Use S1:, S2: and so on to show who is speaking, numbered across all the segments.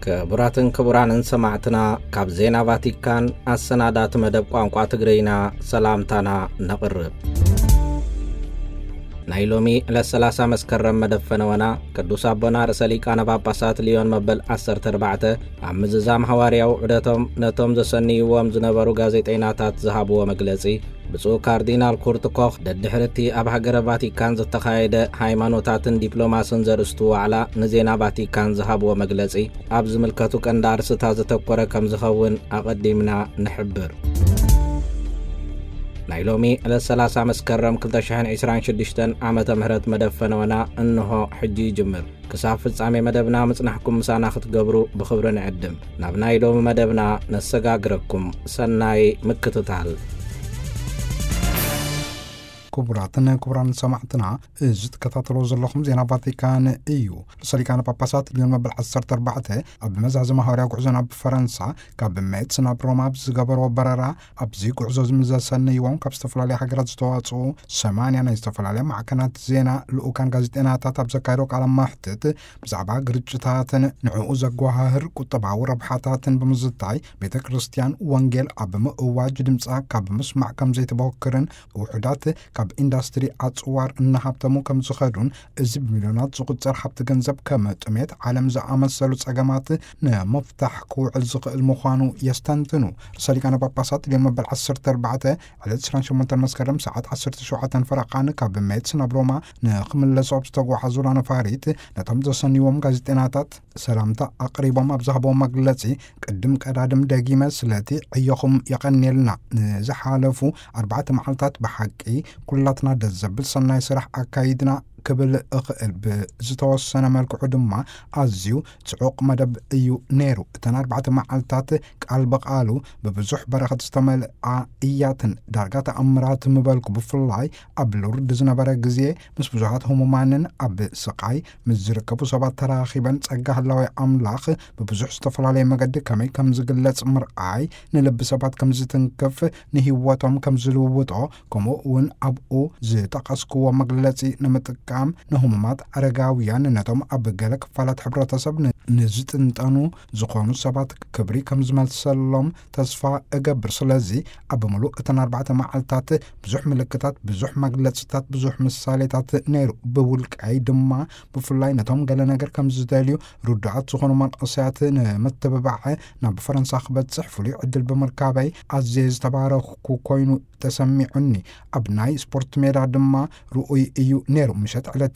S1: كبراتن كبرانن سمعتنا كاب زينا فاتيكان السنادات مدب قانقوا تغرينا سلامتنا نقرب نايلومي لسلاسة مسكرم مدفنونا كدوس أبونا رساليكانا باباسات ليون مبل 14 عمززام حواريو عدتهم نتوم زسني وامزنبرو غازيتيناتات زهابو مقلسي بسو كاردينال كورتكوخ ددحرتي أب هاجر فاتيكان زتخايد هايمانوتاتن دبلوماسن زرستو على نزينا فاتيكان زهابو مقلسي أب زملكتو كندار ستازتكورا كم زخون أقدمنا نحبر نايلومي لسلاسة مسكرم كل تشحن 26 عامة مهرت مدفنونا انه حجي جمر كساف الصامي مدبنا مصنحكم مسانا ختقبرو بخبر نعدم ناب نايلومي مدبنا نسقاقركم سناي مكتتال
S2: كبران سمعتنا جد كتاتلو زلخم زينا فاتيكان ايو رساليكان باباسات اليوم مبل 14 اب مزاز مهاريا قعزنا بفرنسا كاب ميتسنا بروما بزقبر وبررا ابزي قعزوز مزاسن يوم كاب استفلالي حقرات استواتسو 8 انا استفلالي مع كانت زينا لؤكان غازيتينا تاتاب زكايروك على محتت بزعبا قرجتاتن نعو زقوهاهر كتبا وربحاتاتن بمزتاي بيت كريستيان وانجيل اب مقواج دمصا كاب مسمع كم زيت بوكرن وحدات اندستري اصوار ان حبتمو كم زخدون ازب مليونات زقصر حبت ገንዘብ ከመጥሜት ዓለም ዘአመሰሉ ጸገማት ነመፍታህ ኩዕል ዝኽእል ምዃኑ የስተንትኑ ሰሊቃነ ጳጳሳት ለመበል 14 على 28 መስከረም ሰዓት 17 ፈረቃን ካብ ሜትስ ናብሮማ ነኽምለሶብ ዝተጓሓዙና ነፋሪት ነቶም ዘሰኒዎም ጋዜጠናታት ሰላምታ አቅሪቦም አብዛቦም መግለጺ ቅድም ቀዳድም ደጊመ ስለቲ እየኹም የቀነልና ዘሓለፉ 4 መዓልታት በሐቂ ኩላትና ደዘብል ሰናይ ስራሕ አካይድና كبل اخل بزتوسنا ملكو دما ازيو صعق مدب ايو نيرو تن 4 معلتات قال بقالو ببزح برخت استمل اياتن دارغات امرات مبالكو بفلاي ابلور دزنبره غزي مس بزحات همومانن اب سقاي مزركبو سبات تراخيبن صغه الله املاخ ببزح استفلالي مقد كمي كم زغلص مرعاي نلب سبات كم زتنكف نهيوتهم كم زلووطو كمو ون ابو زتقسكو مغلصي نمتك نهمات أرجاويان نتوم أبجلك فلات حبرة سب نزت نتانو زقانو سبات كبري كم زمال سلام تصفى أجبر سلازي أبملو اتن 4 معلتات بزح ملكتات بزح مجلسات بزح مسالتات نير بولك عيدما بفلاي نتوم قال نجر كم زداليو ردعات زقانو من قصيات متبعه نب فرنسا خبت صحفلي عدل بمركابي عزيز تبارك كوينو تسمعني أبناي سبورت ميدا دما رؤي ايو نيرو مشت على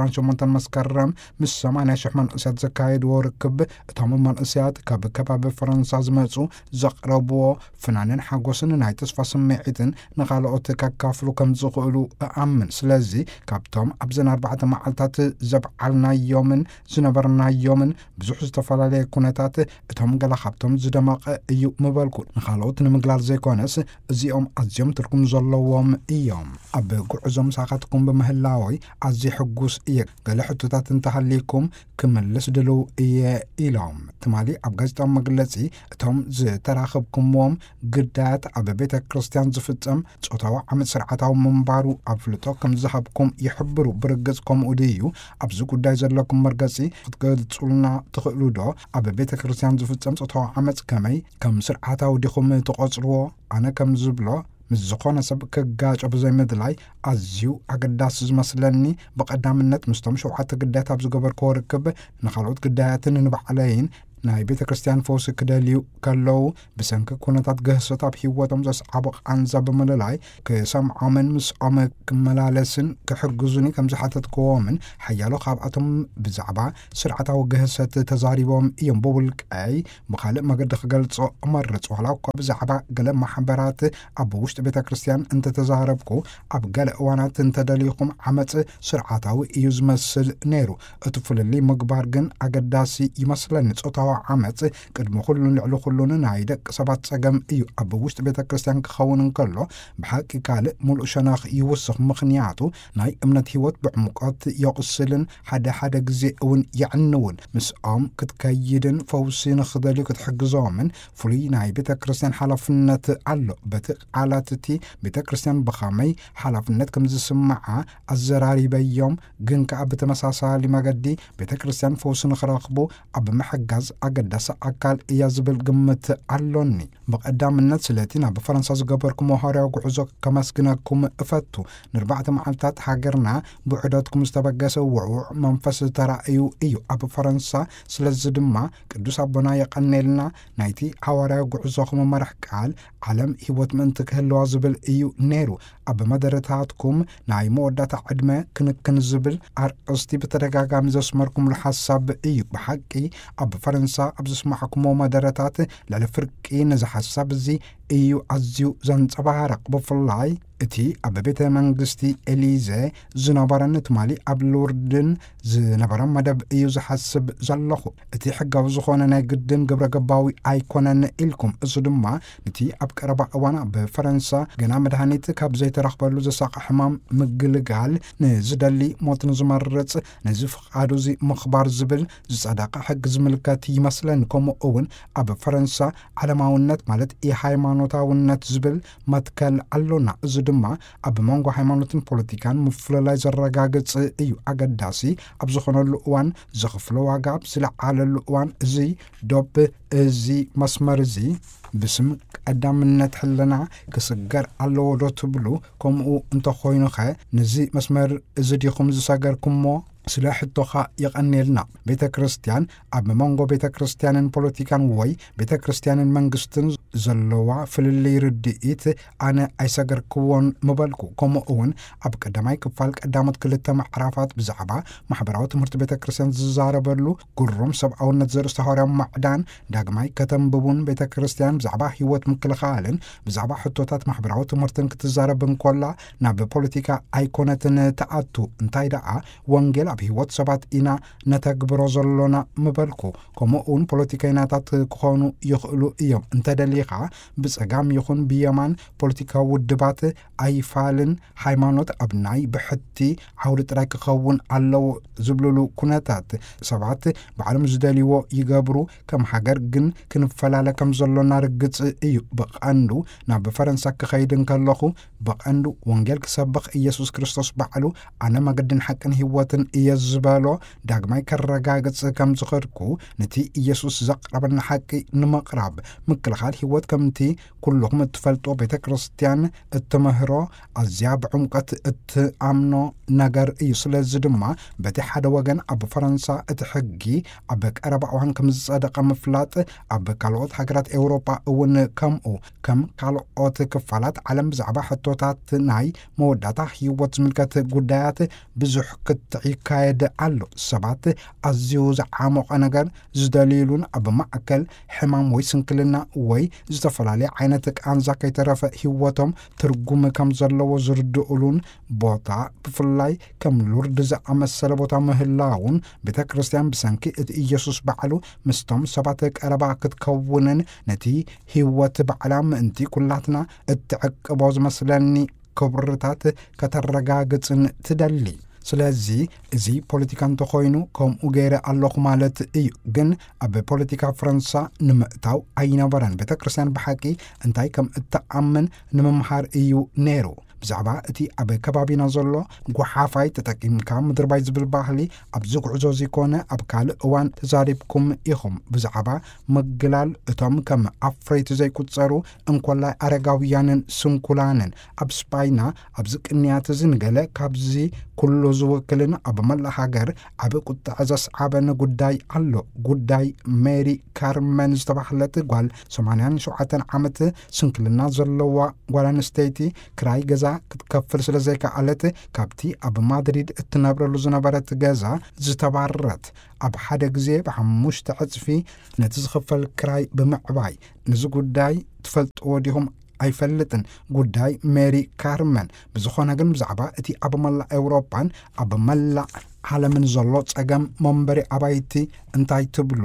S2: 28 مسكرم مش 8 شحمان أسياد زكايد وركب تام من أسياد كباب فرنسا زمتو زقربو فنانين حقوسن ناي تصفى سمعيتن نقالو تكاكافلو كم زقلو أمن سلازي كابتوم أبزن 4 معلتات زبعلنا يومن زنبرنا يومن بزوح استفلالي كونتات تام قال خابتوم زدماق ايو مبالكو نقالو تنمقلال زيكونس زيوم أزيوم تركم زلوهم ايوم أبقو عزوم ساقاتكم بمهلاوي عزي حقوس إيك قال حتوتات انتحليكم كملس دلو إيه إيلام تمالي أبغازتهم مقلسي تهم زي تراخبكم وهم قدات أببيت كريستيان زفتم تقطعوا عمد سرعتهم منبارو أفلتو كم زهبكم يحبروا برقزكم وديو أبزو قداي زرلكم مرقسي فتقال تقولنا تخلو دو أببيت كريستيان زفتم تقطعوا عمد كمي كم سرعتهم ديخم تقصروا أنا كم زبلو مزقونا سبك جاج أبو زي مدلاي أزيو أقداس زمسلني بقدامنت مستمشو حتى قدات أبزو قبر كوركب نخلوت قداتن نبع عليين ناي بيت كريستيان فوس كداليو كالو بسنك كونتات جهسة بحيواتهم زس عبق عنزا بمللاي كسمع من مس عمك ملالسن كحرقزوني كم زحتت كوامن حيالو خابعتهم بزعبا سرعتا وجهسة تزاريبهم ايام بولك اي بخالق ما قد خقلت مرت وعلاو بزعبا قلب محبرات أبوشت بيت كريستيان انت تزاربكو أب قلق وانات انت داليكم عمت سرعتا ويوز مسل نيرو اتفل اللي مقبارقن أقداسي يمسلن عمت قدمو خلون لعلو خلون نايدك سبات سقم ايو أبوشت بيت كريستيان كخون كله بحاكي كالق ملو شناخ يوسخ مخنياتو ناي امنت هيوت بعمقات يقصلن حدا قزي اون يعنون مسقام كتكايدن فوسين خدالي كتحقزومن فلي ناي بيت كريستيان حلفنت علو بتق علاتتي بيت كريستيان بخامي حلفنت كمز سمعها الزراري بيوم قنك أب تمساسالي مقدي بيت كريستيان فوسين خراقبو أب محقز ኣገዳሲ ኣካል እያ ዝብል ግምት ኣሎኒ ብቐዳምነት ስለቲና ብፈረንሳ ዝገበርኩም ሃዋርያዊ ጉዕዞ ከመስግነኩም እፈቱ ንርባዕተ መዓልታት ሃገርና ብዑደትኩም ዝተበገሰ ውዕውዕ መንፈስ ተራእዩ እዩ ኣብ ፈረንሳ ስለዚ ድማ ቅዱስ ኣቦና የቐነልና ናይቲ ሃዋርያዊ ጉዕዞኩም መራሕ ቃል ዓለም ህይወት ምእንቲ ክህልዋ ዝብል እዩ ነይሩ ኣብ መደረታትኩም ናይ መወዳእታ ዕድመ ክንክን ዝብል ኣርእስቲ ብተደጋጋሚ ዘስመርኩምሉ ሓሳብ እዩ ብሓቂ ኣብ ፈረንሳ ኣብ ዝስማዕኩሞ መደረታት ልዕሊ ፍርቂ ነዚ ሓሳብ እዚ እዩ ኣዝዩ ዘንፀባርቕ ብፍላይ እቲ ኣብ ቤተ መንግስቲ ኤሊዜ ዝነበረን ትማሊ ኣብ ሎርድን ዝነበረ መደብ እዩ ዝሓስብ ዘለኹ እቲ ሕጋዊ ዝኾነ ናይ ግድን ግብረ ገባዊ ኣይኮነን ኢልኩም እዚ ድማ ነቲ ኣብ ቀረባ እዋን ብፈረንሳ ገና መድሃኒት ካብ ዘይተረኽበሉ ዘሳቀ ሕማም ምግልጋል ንዝደሊ ሞት ንዝመርፅ ነዚ ፍቓዱ እዚ ምኽባር ዝብል ዝፀደቐ ሕጊ ዝምልከት ይመስለኒ ከምኡ እውን ኣብ ፈረንሳ ዓለማውነት ማለት ሃይማኖታውነት ዝብል መትከል ኣሎና እዚ ድማ ኣብ መንጎ ሃይማኖትን ፖለቲካን ምፍልላይ ዘረጋግፅ እዩ ኣገዳሲ ኣብ ዝኾነሉ እዋን ዘኽፍሎ ዋጋ ዝለዓለሉ እዋን እዚ ዶብ እዚ መስመር እዚ ብስም ቀዳምነት ሕልና ክስገር ኣለዎ ዶ ትብሉ ከምኡ እንተኾይኑኸ ነዚ መስመር እዚ ዲኹም ዝሰገርኩሞ ስለ ሕቶኻ ይቐኒልና ቤተ ክርስቲያን ኣብ መንጎ ቤተ ክርስቲያንን ፖለቲካን ወይ ቤተ ክርስቲያንን መንግስትን ዘለዋ ፍልልይ ርድኢት ኣነ ኣይሰገርክዎን ምበልኩ ከምኡ እውን ኣብ ቀዳማይ ክፋል ቀዳሞት ክልተ ምዕራፋት ብዛዕባ ማሕበራዊ ትምህርቲ ቤተ ክርስቲያን ዝዛረበሉ ጉሩም ሰብኣውነት ዘርእስተ ሃዋርያዊ ማዕዳን ዳግማይ ከተንብቡን ቤተ ክርስቲያን ብዛዕባ ህይወት ምክልኻልን ብዛዕባ ሕቶታት ማሕበራዊ ትምህርትን ክትዛረብ እንኮላ ናብ ፖለቲካ ኣይኮነትን ተኣቱ እንታይ ደኣ ወንጌል ኣብ ህይወት ሰባት ኢና ነተግብሮ ዘሎና ምበልኩ ከምኡውን ፖለቲከኛታት ክኾኑ ይኽእሉ እዮም እንተደሊኻ ብፀጋም ይኹን ብየማን ፖለቲካዊ ውድባት ኣይፋልን ሃይማኖት ኣብ ናይ ብሕቲ ዓውዲ ጥራይ ክኸውን ኣለዎ ዝብልሉ ኩነታት ሰባት ባዕሎም ዝደልይዎ ይገብሩ ከም ሃገር ግን ክንፈላለ ከም ዘሎና ርግፅ እዩ ብቐንዱ ናብ ፈረንሳ ክኸይድ ከለኹ ብቐንዱ ወንጌል ክሰብኽ ኢየሱስ ክርስቶስ ባዕሉ ኣነ መገድን ሓቅን ህይወትን እየ ዝበሎ ዳግማይ ከረጋግፅ ከም ዝኽድኩ ነቲ ኢየሱስ ዘቕረበና ሓቂ ንምቕራብ ምክልኻል ህይወት ከምቲ ኩልኩም እትፈልጦ ቤተ ክርስቲያን እትምህሮ ኣዝያ ብዕምቀት እትኣምኖ ነገር እዩ ስለዚ ድማ በቲ ሓደ ወገን ኣብ ፈረንሳ እቲ ሕጊ ኣብ ቀረባ እዋን ከም ዝፀደቐ ምፍላጥ ኣብ ካልኦት ሃገራት ኤውሮጳ እውን ከምኡ ከም ካልኦት ክፋላት ዓለም ብዛዕባ ሕቶታት ናይ መወዳእታ ህይወት ዝምልከት ጉዳያት ብዙሕ ክትካየድ ኣሎ ሰባት ኣዝዩ ዝዓመቐ ነገር ዝደልይሉን ኣብ ማዕከል ሕማም ወይ ስንክልና ወይ ዝተፈላለየ ዓይነት ቃንዛ ከይተረፈ ህይወቶም ትርጉም ከም ዘለዎ ዝርድኡሉን ቦታ ብፍላይ ከም ሎርድ ዝኣመሰለ ቦታ ምህላውን ቤተ ክርስቲያን ብሰንኪ እቲ ኢየሱስ ባዕሉ ምስቶም ሰባት ቀረባ ክትከውንን ነቲ ህይወት ባዕላ ምእንቲ ኩላትና እትዕቅቦ ዝመስለኒ ክብርታት ከተረጋግፅን ትደሊ ስለዚ እዚ ፖለቲካ እንተኾይኑ ከምኡ ገይረ ኣለኹ ማለት እዩ ግን ኣብ ፖለቲካ ፈረንሳ ንምእታው ኣይነበረን ቤተ ክርስቲያን ብሓቂ እንታይ ከም እተኣምን ንምምሃር እዩ ነይሩ ብዛዕባ እቲ ኣብ ከባቢና ዘሎ ጓሓፋይ ተጠቂምካ ምድር ባይ ዝብል ባህሊ ኣብ ዝጉዕዞ ዝኾነ ኣብ ካልእ እዋን ተዛሪብኩም ኢኹም ብዛዕባ ምግላል እቶም ከም ኣፍረይቲ ዘይቁፀሩ እንኮላይ ኣረጋውያንን ስንኩላንን ኣብ ስፓይና ኣብ ዝቅንያት ዝንገለ ካብዚ ኩሉ ዝውክልን ኣብ መላእ ሃገር ዓብ ቁጣዕ ዘስዓበኒ ጉዳይ ኣሎ ጉዳይ ሜሪ ካርመን ዝተባህለት ጓል 87 ዓመት ስንክልና ዘለዋ ጓል ኣንስተይቲ ክራይ ገዛ ክትከፍል ስለ ዘይከኣለት ካብቲ ኣብ ማድሪድ እትነብረሉ ዝነበረት ገዛ ዝተባረረት ኣብ ሓደ ግዜ ብ5 ዕፅፊ ነቲ ዝኽፈል ክራይ ብምዕባይ ነዚ ጉዳይ ትፈልጥዎ ዲኹም ኣይፈልጥን ጉዳይ ሜሪ ካርመን ብዝኾነ ግን ብዛዕባ እቲ ኣብ መላእ ኤውሮጳን ኣብ መላእ ዓለምን ዘሎ ፀገም መንበሪ ኣባይቲ እንታይ ትብሉ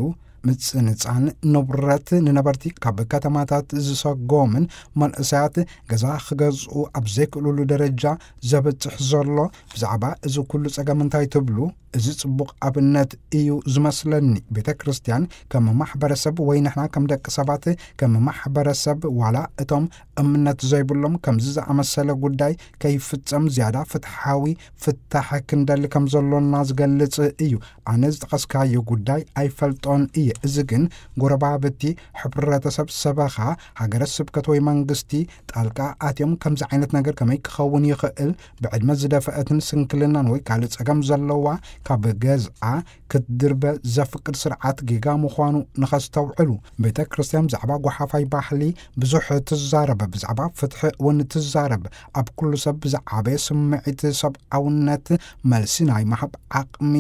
S2: ምፅንፃን ንብረት ንነበርቲ ካብ ከተማታት ዝሰጎምን መንእሰያት ገዛ ክገዝኡ ኣብ ዘይክእልሉ ደረጃ ዘበፅሕ ዘሎ ብዛዕባ እዚ ኩሉ ፀገም እንታይ ትብሉ እዚ ጽቡቕ ኣብነት እዩ ዝመስለኒ ቤተ ክርስቲያን ከም ማሕበረሰብ ወይ ንሕና ከም ደቂ ሰባት ከም ማሕበረሰብ ዋላ እቶም እምነት ዘይብሎም ከምዚ ዝኣመሰለ ጉዳይ ከይፍጸም ዝያዳ ፍትሓዊ ፍታሕ ክንደሊ ከም ዘሎና ዝገልጽ እዩ። ኣነ ዝጠቐስካዮ ጉዳይ ኣይፈልጦን እየ። እዚ ግን ጎረባብቲ ሕብረተሰብ ሰበኻ ሃገረ ስብከት ወይ መንግስቲ ጣልቃ ኣትዮም ከምዚ ዓይነት ነገር ከመይ ክኸውን ይኽእል ብዕድመ ዝደፈአትን ስንክልናን ወይ ካልእ ጸገም ዘለዋ ካብ ገዝኣ ክትድርበ ዘፍቅድ ስርዓት ጌጋ ምዃኑ ንኸስተውዕሉ ቤተ ክርስቲያን ብዛዕባ ጓሓፋይ ባህሊ ብዙሕ ትዛረበ ብዛዕባ ፍትሒ እውን ትዛረብ ኣብ ኩሉ ሰብ ብዛዕበየ ስምዒት ሰብኣውነት መልሲ ናይ ማህብ ዓቕሚ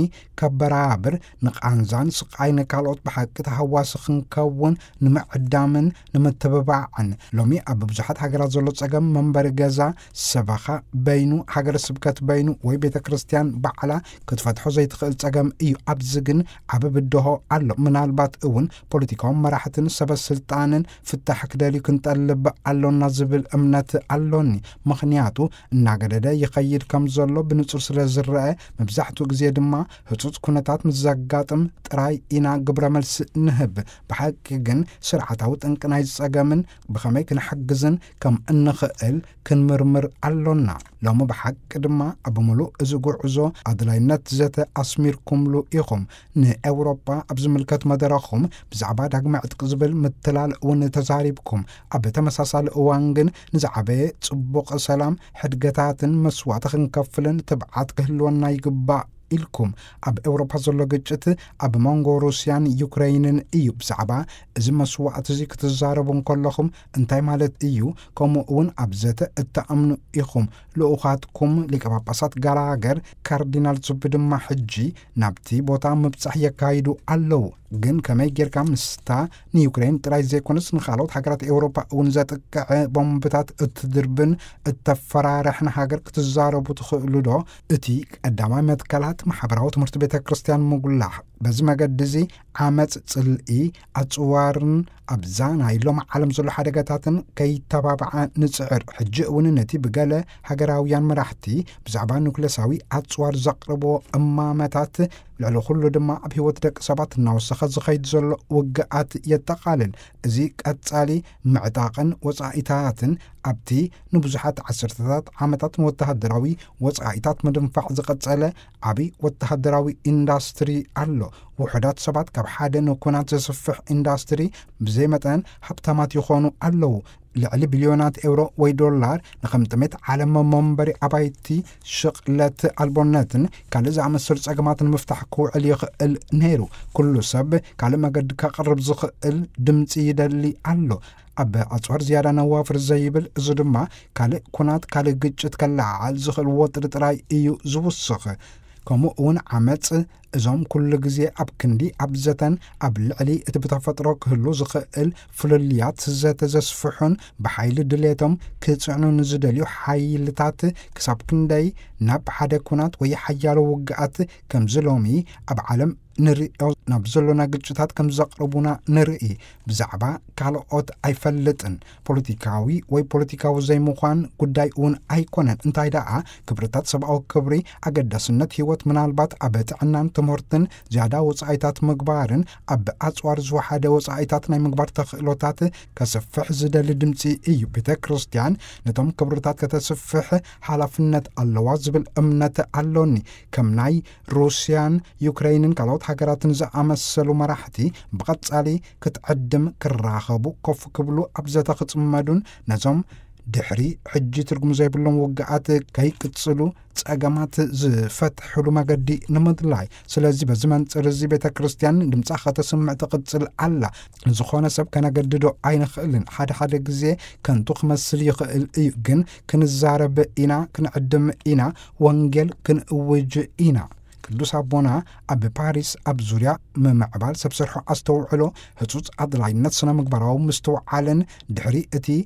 S2: ከበራብር ንቓንዛን ስቃይ ንካልኦት ብሓቂ ተሃዋሲ ክንከውን ንምዕዳምን ንምትብባዕን ሎሚ ኣብ ብዙሓት ሃገራት ዘሎ ጸገም መንበሪ ገዛ ሰበኻ በይኑ ሃገረ ስብከት በይኑ ወይ ቤተ ክርስቲያን ባዕላ ክትፈትሖ ዘይትኽእል ጸገም እዩ። ኣብዚ ግን ዓብ ብድሆ ኣሎ። ምናልባት እውን ፖለቲካውን መራሕትን ሰበስልጣንን ፍታሕ ክደልዩ ክንጠልብ ኣሎና ዝብል እምነት ኣሎኒ። ምኽንያቱ እናገደደ ይኸይድ ከም ዘሎ ብንጹር ስለ ዝረአ መብዛሕትኡ ግዜ ድማ ህጹጽ ኩነታት ምስ ዘጋጥም ጥራይ ኢና ግብረ መልሲ ንህብ። ብሓቂ ግን ስርዓታዊ ጠንቂ ናይ ዝጸገምን ብኸመይ ክንሕግዝን ከም እንኽእል ክንምርምር ኣሎና። ሎሚ ብሓቂ ድማ ኣብ ምሉእ እዚ ጉዕዞ ኣድላይነት ዘተ ኣስሚርኩምሉ ኢኹም ንኤውሮጳ ኣብ ዝምልከት መደረኹም ብዛዕባ ዳግመ ዕጥቂ ዝብል ምትላል እውን ተዛሪብኩም። ኣብ ተመሳሳሊ እዋን ግን ንዝዓበየ ጽቡቕ ሰላም ሕድገታትን መስዋዕቲ ክንከፍልን ትብዓት ክህልወና ይግባእ ኢልኩም። ኣብ ኤውሮፓ ዘሎ ግጭት ኣብ መንጎ ሩስያን ዩክሬንን እዩ። ብዛዕባ እዚ መስዋዕቲ እዚ ክትዛረቡ ከለኹም እንታይ ማለት እዩ? ከምኡ እውን ኣብ ዘተ እተኣምኑ ኢኹም። ልኡኻትኩም ሊቀ ጳጳሳት ጋላገር ካርዲናል ዙቢ ድማ ሕጂ ናብቲ ቦታ ምብጻሕ የካይዱ ኣለዉ። ግን ከመይ ጌርካ ምስታ ንዩክሬን ጥራይ ዘይኮነስ ንኻልኦት ሃገራት ኤውሮፓ እውን ዘጥቅዐ ቦምብታት እትድርብን እተፈራርሕን ሃገር ክትዛረቡ ትኽእሉ ዶ? እቲ ቀዳማይ መትከላት ማሕበራዊ ትምህርቲ ቤተ ክርስቲያን ምጉላሕ በዚ መገዲ እዚ ዓመፅ ጽልኢ ኣጽዋርን ኣብዛ ናይ ሎም ዓለም ዘሎ ሓደጋታትን ከይተባብዓ ንጽዕር። ሕጂ እውን ነቲ ብገለ ሃገራውያን መራሕቲ ብዛዕባ ኑክሌሳዊ ኣጽዋር ዘቕርቦ እማመታት ልዕሊ ኩሉ ድማ ኣብ ህይወት ደቂ ሰባት እናወሰኸ ዝኸይድ ዘሎ ውግኣት የጠቓልል። እዚ ቀጻሊ ምዕጣቕን ወጻኢታትን ኣብቲ ንብዙሓት ዓሰርተታት ዓመታት ወተሃደራዊ ወጻኢታት ምድንፋዕ ዝቐጸለ ዓብይ ወተሃደራዊ ኢንዳስትሪ ኣሎ። ውሕዳት ሰባት ካብ ሓደ ንኩናት ዘስፍሕ ኢንዳስትሪ ብዘይ መጠን ሃብታማት ይኾኑ ኣለዉ። ልዕሊ ቢልዮናት ኤውሮ ወይ ዶላር ንኸምጥሜት ዓለም መንበሪ ኣባይቲ ሽቕለት ኣልቦነትን ካልእ ዝኣመሰሉ ጸገማትን ምፍታሕ ክውዕል ይኽእል ነይሩ። ኩሉ ሰብ ካልእ መገዲ ከቕርብ ዝኽእል ድምፂ ይደሊ ኣሎ። ኣብ ኣጽዋር ዝያዳ ነዋፍር ዘይብል እዚ ድማ ካልእ ኩናት ካልእ ግጭት ከለዓል ዝኽእል ወጥሪ ጥራይ እዩ ዝውስኽ። ከምኡ እውን ዓመፅ እዞም ኩሉ ግዜ ኣብ ክንዲ ኣብ ዘተን ኣብ ልዕሊ እቲ ብተፈጥሮ ክህሉ ዝኽእል ፍልልያት ዘተ ዘስፍሑን ብሓይሊ ድሌቶም ክጽዕኑ ንዝደልዩ ሓይልታት ክሳብ ክንደይ ናብ ሓደ ኩናት ወይ ሓያሎ ውግኣት ከምዚ ሎሚ ኣብ ዓለም ንሪኦ ናብ ዘሎና ግጭታት ከም ዘቕርቡና ንርኢ። ብዛዕባ ካልኦት ኣይፈልጥን። ፖለቲካዊ ወይ ፖለቲካዊ ዘይምዃን ጉዳይ እውን ኣይኮነን። እንታይ ደኣ ክብርታት ሰብኣዊ ክብሪ ኣገዳስነት ህይወት ምናልባት ኣብ ጥዕናን ትምህርትን ዝያዳ ወጻኢታት ምግባርን ኣብ ኣጽዋር ዝወሓደ ወጻኢታት ናይ ምግባር ተኽእሎታት ከስፍሕ ዝደሊ ድምፂ እዩ። ቤተ ክርስቲያን ነቶም ክብርታት ከተስፍሕ ሓላፍነት ኣለዋ ዝብል እምነት ኣሎኒ። ከም ናይ ሩስያን ዩክሬንን ካልኦት ሃገራትን ዝኣመሰሉ መራሕቲ ብቐጻሊ ክትዕድም ክራኸቡ ኮፍ ክብሉ ኣብ ዘተ ክጽመዱን ነዞም ድሕሪ ሕጂ ትርጉም ዘይብሎም ውግኣት ከይቅጽሉ ጸገማት ዝፈትሕሉ መገዲ ንምድላይ። ስለዚ በዚ መንጽር እዚ ቤተ ክርስቲያን ድምጻ ከተስምዕ ትቕጽል ኣላ። ዝኾነ ሰብ ከነገድዶ ኣይንኽእልን። ሓደ ግዜ ከንቱ ክመስል ይኽእል እዩ። ግን ክንዛረብ ኢና፣ ክንዕድም ኢና፣ ወንጌል ክንእውጅ ኢና። ቅዱስ ኣቦና ኣብ ፓሪስ ኣብ ዙርያ ምምዕባል ሰብ ስርሑ ኣስተውዕሎ ህጹጽ ኣድላይነት ስነ ምግባራዊ ምስተውዓልን ድሕሪ እቲ